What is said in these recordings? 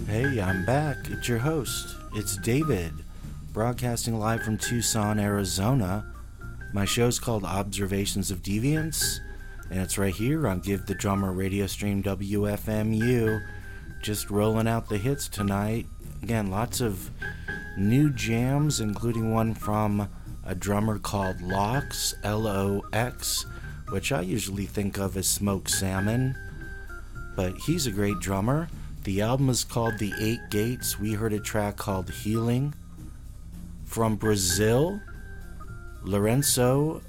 Hey, I'm back. It's your host. It's David, broadcasting live from Tucson, Arizona. My show's called Observations of Deviance, and it's right here on Give the Drummer radio stream WFMU. Just rolling out the hits tonight. Again, lots of new jams, including one from a drummer called Lox, L-O-X, which I usually think of as Smoked Salmon, but he's a great drummer. The album is called The Eight Gates. We heard a track called Healing. From Brazil, Lourenço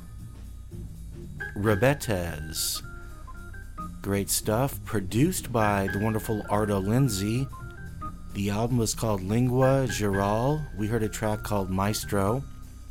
Rebetes. Great stuff. Produced by the wonderful Ardo Lindsay. The album was called Lingua Geral. We heard a track called Maestro.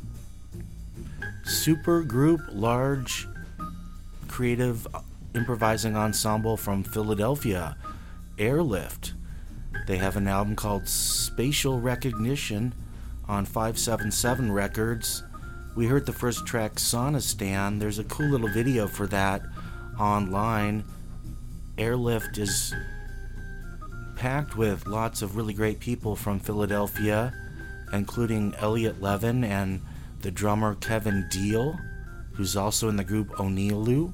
Supergroup, large creative improvising ensemble from Philadelphia, Airlift. They have an album called Spatial Recognition on 577 Records. We heard the first track, Sonistan. There's a cool little video for that online. Airlift is packed with lots of really great people from Philadelphia, including Elliot Levin and the drummer Kevin Deal, who's also in the group Onilu.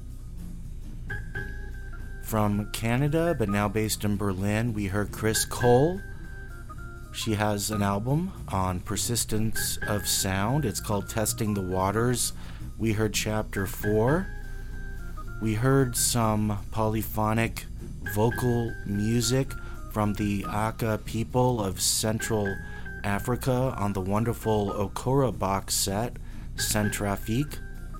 From Canada, but now based in Berlin, we heard Chris Cole. She has an album on Persistence of Sound. It's called Testing the Waters. We heard Chapter 4. We heard some polyphonic vocal music from the Aka people of Central Africa on the wonderful Okora box set, Centrafrique.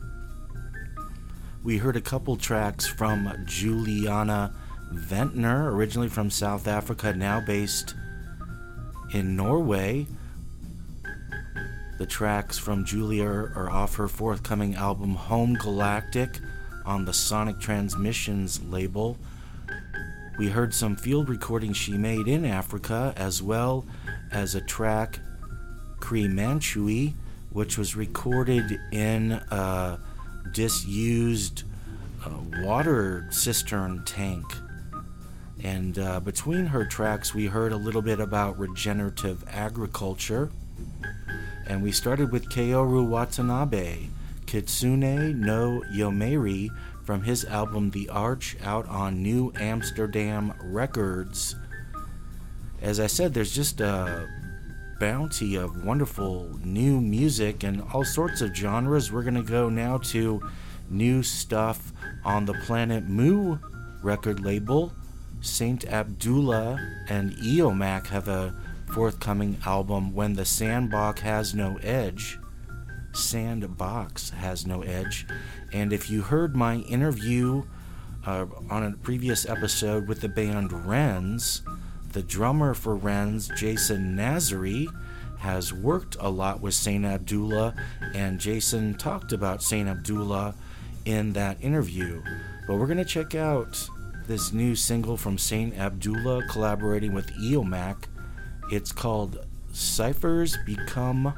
We heard a couple tracks from Juliana Ventner, originally from South Africa, now based in Norway. The tracks from Julia are off her forthcoming album Home Galactic on the Sonic Transmissions label. We heard some field recordings she made in Africa, as well as a track, Cree Manchui, which was recorded in a disused water cistern tank. And between her tracks, we heard a little bit about regenerative agriculture. And we started with Kaoru Watanabe, Kitsune no Yomeiri, from his album The Arch, out on New Amsterdam Records. As I said, there's just a bounty of wonderful new music and all sorts of genres. We're going to go now to new stuff on the Planet Mu record label. Saint Abdullah and Eomac have a forthcoming album, When the Sandbox Has No Edge. Sandbox Has No Edge. And if you heard my interview on a previous episode with the band Wrens, the drummer for Wrens, Jason Nazary, has worked a lot with Saint Abdullah, and Jason talked about Saint Abdullah in that interview. But we're going to check out this new single from Saint Abdullah collaborating with Eomac. It's called Ciphers Become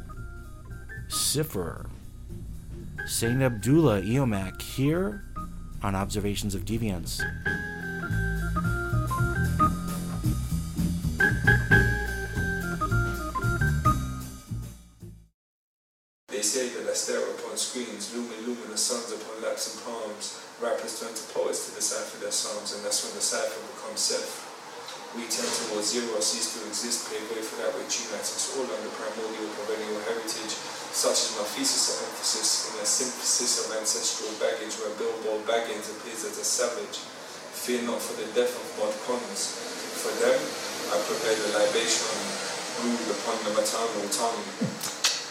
Cipher. Saint Abdullah, Eomac, here on Observations of Deviance. They say that I stare upon screens, luminous suns upon laps and palms. Rappers turn to poets to decipher their songs, and that's when the cipher becomes self. We tend towards zero, cease to exist, pave way for that which unites us all under primordial perennial heritage, such as my thesis or emphasis in a synthesis of ancestral baggage where Bilbo Baggins appears as a savage. Fear not for the death of mod cons. For them, I prepared a libation brewed upon the maternal tongue.